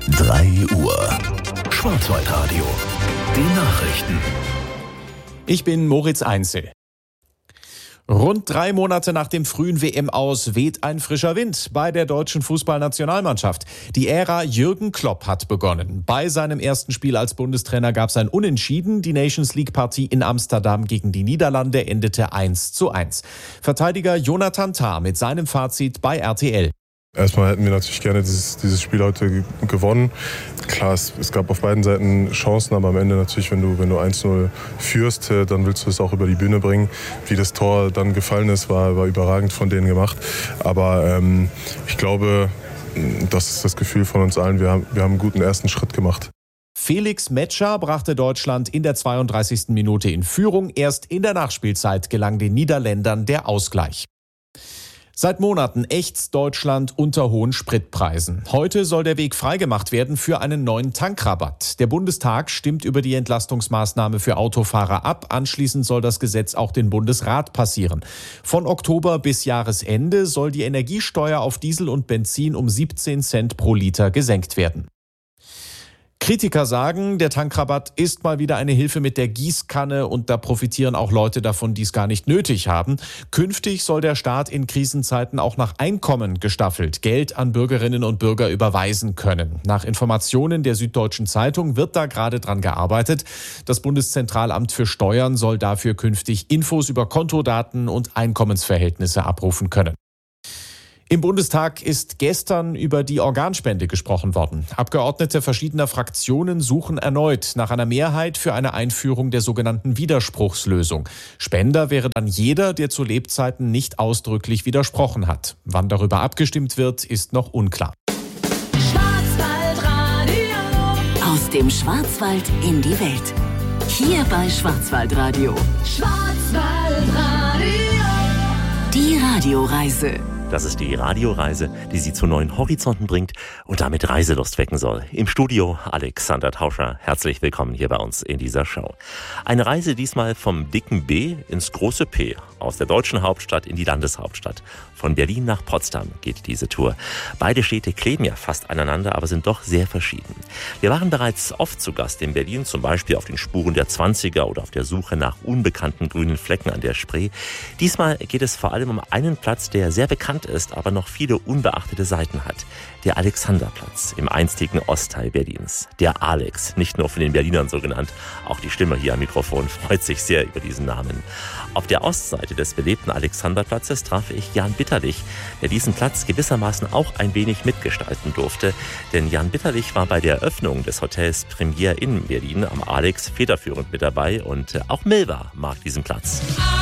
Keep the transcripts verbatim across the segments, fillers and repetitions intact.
drei Uhr. Schwarzwaldradio. Die Nachrichten. Ich bin Moritz Einzel. Rund drei Monate nach dem frühen W M-Aus weht ein frischer Wind bei der deutschen Fußballnationalmannschaft. Die Ära Jürgen Klopp hat begonnen. Bei seinem ersten Spiel als Bundestrainer gab es ein Unentschieden. Die Nations-League-Partie in Amsterdam gegen die Niederlande endete eins zu eins. Verteidiger Jonathan Tah mit seinem Fazit bei R T L. Erstmal hätten wir natürlich gerne dieses, dieses Spiel heute gewonnen. Klar, es, es gab auf beiden Seiten Chancen, aber am Ende natürlich, wenn du, wenn du eins null führst, dann willst du es auch über die Bühne bringen. Wie das Tor dann gefallen ist, war, war überragend von denen gemacht. Aber ähm, ich glaube, das ist das Gefühl von uns allen. Wir haben, wir haben einen guten ersten Schritt gemacht. Felix Metscher brachte Deutschland in der zweiunddreißigsten Minute in Führung. Erst in der Nachspielzeit gelang den Niederländern der Ausgleich. Seit Monaten ächzt Deutschland unter hohen Spritpreisen. Heute soll der Weg freigemacht werden für einen neuen Tankrabatt. Der Bundestag stimmt über die Entlastungsmaßnahme für Autofahrer ab. Anschließend soll das Gesetz auch den Bundesrat passieren. Von Oktober bis Jahresende soll die Energiesteuer auf Diesel und Benzin um siebzehn Cent pro Liter gesenkt werden. Kritiker sagen, der Tankrabatt ist mal wieder eine Hilfe mit der Gießkanne und da profitieren auch Leute davon, die es gar nicht nötig haben. Künftig soll der Staat in Krisenzeiten auch nach Einkommen gestaffelt Geld an Bürgerinnen und Bürger überweisen können. Nach Informationen der Süddeutschen Zeitung wird da gerade dran gearbeitet. Das Bundeszentralamt für Steuern soll dafür künftig Infos über Kontodaten und Einkommensverhältnisse abrufen können. Im Bundestag ist gestern über die Organspende gesprochen worden. Abgeordnete verschiedener Fraktionen suchen erneut nach einer Mehrheit für eine Einführung der sogenannten Widerspruchslösung. Spender wäre dann jeder, der zu Lebzeiten nicht ausdrücklich widersprochen hat. Wann darüber abgestimmt wird, ist noch unklar. Schwarzwaldradio. Aus dem Schwarzwald in die Welt. Hier bei Schwarzwaldradio. Schwarzwaldradio. Die Radioreise. Das ist die Radioreise, die Sie zu neuen Horizonten bringt und damit Reiselust wecken soll. Im Studio Alexander Tauscher. Herzlich willkommen hier bei uns in dieser Show. Eine Reise diesmal vom dicken B ins große P. Aus der deutschen Hauptstadt in die Landeshauptstadt. Von Berlin nach Potsdam geht diese Tour. Beide Städte kleben ja fast aneinander, aber sind doch sehr verschieden. Wir waren bereits oft zu Gast in Berlin, zum Beispiel auf den Spuren der Zwanziger oder auf der Suche nach unbekannten grünen Flecken an der Spree. Diesmal geht es vor allem um einen Platz, der sehr bekannt ist, aber noch viele unbeachtete Seiten hat. Der Alexanderplatz im einstigen Ostteil Berlins. Der Alex, nicht nur von den Berlinern so genannt, auch die Stimme hier am Mikrofon freut sich sehr über diesen Namen. Auf der Ostseite des belebten Alexanderplatzes traf ich Jan Bitterlich, der diesen Platz gewissermaßen auch ein wenig mitgestalten durfte. Denn Jan Bitterlich war bei der Eröffnung des Hotels Premier in Berlin am Alex federführend mit dabei und auch Milva mag diesen Platz.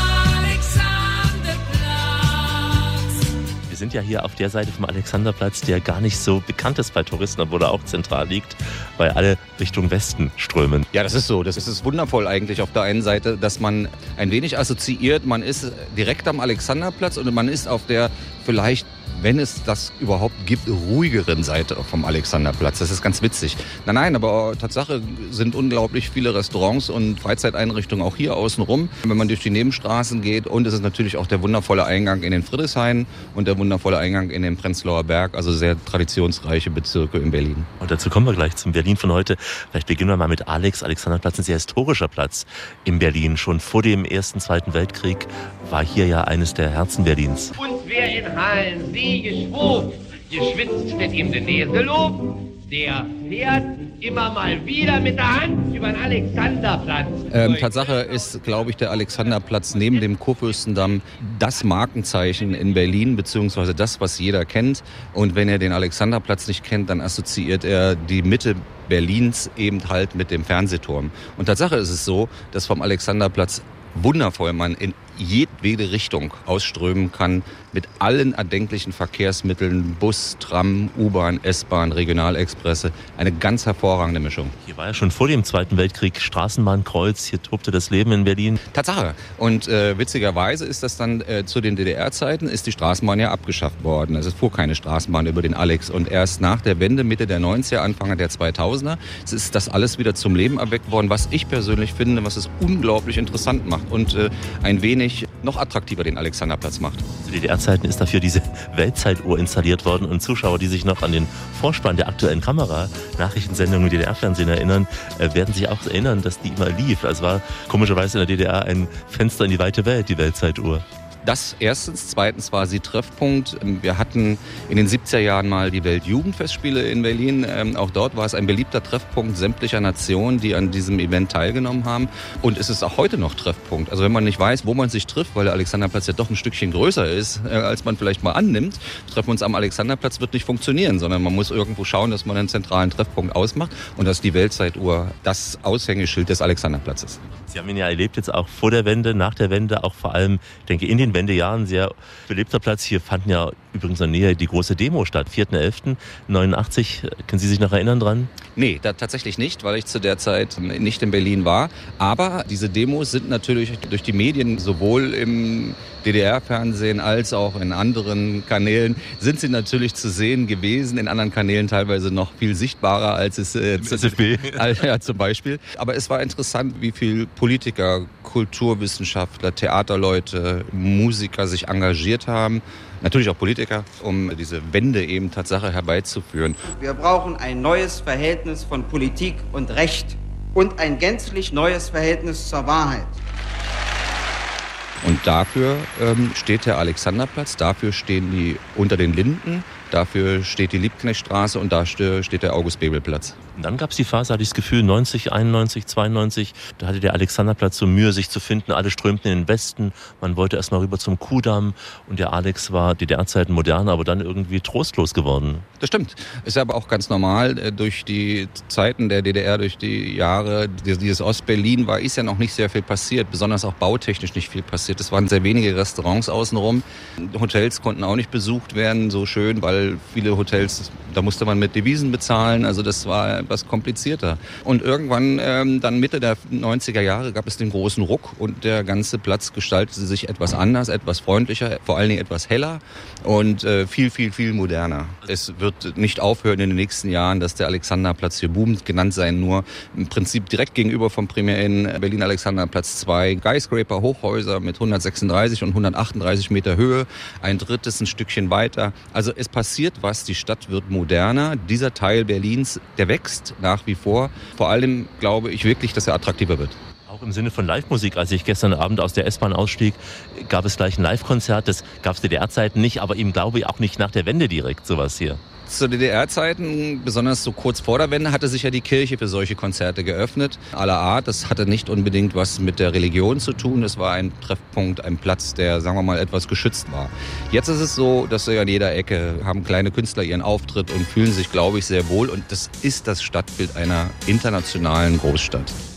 Wir sind ja hier auf der Seite vom Alexanderplatz, der gar nicht so bekannt ist bei Touristen, obwohl er auch zentral liegt, weil alle Richtung Westen strömen. Ja, das ist so. Das ist wundervoll eigentlich auf der einen Seite, dass man ein wenig assoziiert, man ist direkt am Alexanderplatz und man ist auf der vielleicht, wenn es das überhaupt gibt, ruhigeren Seite vom Alexanderplatz. Das ist ganz witzig. Nein, nein, aber Tatsache sind unglaublich viele Restaurants und Freizeiteinrichtungen auch hier außenrum, wenn man durch die Nebenstraßen geht. Und es ist natürlich auch der wundervolle Eingang in den Friedrichshain und der wundervolle Eingang in den Prenzlauer Berg, also sehr traditionsreiche Bezirke in Berlin. Und dazu kommen wir gleich zum Berlin von heute. Vielleicht beginnen wir mal mit Alex. Alexanderplatz, ein sehr historischer Platz in Berlin. Schon vor dem Ersten, Zweiten Weltkrieg war hier ja eines der Herzen Berlins. Und wer in Hallen See geschwuft, geschwitzt steht ihm der Näselob, der fährt immer mal wieder mit der Hand über den Alexanderplatz. Ähm, Tatsache ist, glaube ich, der Alexanderplatz neben dem Kurfürstendamm das Markenzeichen in Berlin, beziehungsweise das, was jeder kennt. Und wenn er den Alexanderplatz nicht kennt, dann assoziiert er die Mitte Berlins eben halt mit dem Fernsehturm. Und Tatsache ist es so, dass vom Alexanderplatz wundervoll man in jedwede Richtung ausströmen kann mit allen erdenklichen Verkehrsmitteln, Bus, Tram, U-Bahn, S-Bahn, Regionalexpresse. Eine ganz hervorragende Mischung. Hier war ja schon vor dem Zweiten Weltkrieg Straßenbahnkreuz, hier tobte das Leben in Berlin. Tatsache. Und äh, witzigerweise ist das dann äh, zu den D D R-Zeiten ist die Straßenbahn ja abgeschafft worden. Also es fuhr keine Straßenbahn über den Alex. Und erst nach der Wende, Mitte der neunziger, Anfang der zweitausender, ist das alles wieder zum Leben erweckt worden, was ich persönlich finde, was es unglaublich interessant macht und äh, ein wenig noch attraktiver den Alexanderplatz macht. Zu D D R-Zeiten ist dafür diese Weltzeituhr installiert worden und Zuschauer, die sich noch an den Vorspann der aktuellen Kamera, Nachrichtensendungen im D D R-Fernsehen erinnern, werden sich auch erinnern, dass die immer lief. Es war komischerweise in der D D R ein Fenster in die weite Welt, die Weltzeituhr. Das erstens. Zweitens war sie Treffpunkt. Wir hatten in den siebziger Jahren mal die Weltjugendfestspiele in Berlin. Auch dort war es ein beliebter Treffpunkt sämtlicher Nationen, die an diesem Event teilgenommen haben. Und es ist auch heute noch Treffpunkt. Also wenn man nicht weiß, wo man sich trifft, weil der Alexanderplatz ja doch ein Stückchen größer ist, als man vielleicht mal annimmt, treffen wir uns am Alexanderplatz, wird nicht funktionieren, sondern man muss irgendwo schauen, dass man einen zentralen Treffpunkt ausmacht. Und dass die Weltzeituhr das Aushängeschild des Alexanderplatzes. Sie haben ihn ja erlebt jetzt auch vor der Wende, nach der Wende, auch vor allem, denke in den Wendejahren sehr belebter Platz. Hier fanden ja übrigens in der Nähe die große Demo statt, vierter elfter neunundachtzig. Können Sie sich noch erinnern dran? Nee, da tatsächlich nicht, weil ich zu der Zeit nicht in Berlin war. Aber diese Demos sind natürlich durch die Medien, sowohl im D D R-Fernsehen als auch in anderen Kanälen, sind sie natürlich zu sehen gewesen. In anderen Kanälen teilweise noch viel sichtbarer als es äh, S F B. Ja, zum Beispiel. Aber es war interessant, wie viel Politiker, Kulturwissenschaftler, Theaterleute, Musiker sich engagiert haben. Natürlich auch Politiker, um diese Wende eben Tatsache herbeizuführen. Wir brauchen ein neues Verhältnis von Politik und Recht und ein gänzlich neues Verhältnis zur Wahrheit. Und dafür ähm, steht der Alexanderplatz, dafür stehen die unter den Linden, dafür steht die Liebknechtstraße und da steht der August-Bebel-Platz. Und dann gab es die Phase, hatte ich das Gefühl, neunzig, einundneunzig, zweiundneunzig, da hatte der Alexanderplatz so Mühe, sich zu finden. Alle strömten in den Westen, man wollte erst mal rüber zum Kudamm und der Alex war D D R-Zeiten moderner, aber dann irgendwie trostlos geworden. Das stimmt. Ist aber auch ganz normal. Durch die Zeiten der D D R, durch die Jahre, dieses Ostberlin war, ist ja noch nicht sehr viel passiert, besonders auch bautechnisch nicht viel passiert. Es waren sehr wenige Restaurants außenrum. Hotels konnten auch nicht besucht werden, so schön, weil viele Hotels, da musste man mit Devisen bezahlen, also das war etwas komplizierter. Und irgendwann, ähm, dann Mitte der neunziger Jahre, gab es den großen Ruck und der ganze Platz gestaltete sich etwas anders, etwas freundlicher, vor allen Dingen etwas heller und äh, viel, viel, viel moderner. Es wird nicht aufhören in den nächsten Jahren, dass der Alexanderplatz hier boomend genannt sein, nur im Prinzip direkt gegenüber vom Primär in Berlin Alexanderplatz zwei Skyscraper, Hochhäuser mit hundertsechsunddreißig und hundertachtunddreißig Meter Höhe, ein drittes ein Stückchen weiter. Also es passiert was, die Stadt wird moderner, dieser Teil Berlins, der wächst nach wie vor. Vor allem glaube ich wirklich, dass er attraktiver wird. Auch im Sinne von Live-Musik. Als ich gestern Abend aus der S-Bahn ausstieg, gab es gleich ein Live-Konzert. Das gab es D D R-Zeiten nicht, aber eben glaube ich auch nicht nach der Wende direkt sowas hier. Zu D D R-Zeiten, besonders so kurz vor der Wende, hatte sich ja die Kirche für solche Konzerte geöffnet. Aller Art. Das hatte nicht unbedingt was mit der Religion zu tun. Es war ein Treffpunkt, ein Platz, der, sagen wir mal, etwas geschützt war. Jetzt ist es so, dass an jeder Ecke haben kleine Künstler ihren Auftritt und fühlen sich, glaube ich, sehr wohl. Und das ist das Stadtbild einer internationalen Großstadt.